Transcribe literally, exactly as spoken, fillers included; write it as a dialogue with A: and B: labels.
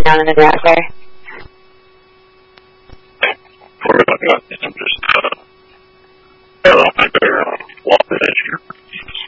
A: down in the grass there?
B: Sorry about that. I'm just uh,